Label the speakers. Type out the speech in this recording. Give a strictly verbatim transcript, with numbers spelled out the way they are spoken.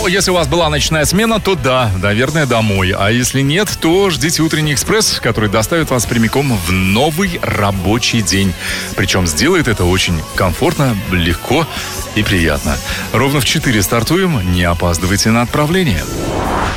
Speaker 1: если у вас была ночная смена, то да, наверное, домой. А если нет, то ждите утренний экспресс, который доставит вас прямиком в новый рабочий день. Причем сделает это очень комфортно, легко и приятно. Ровно в четыре стартуем, не опаздывайте на отправление.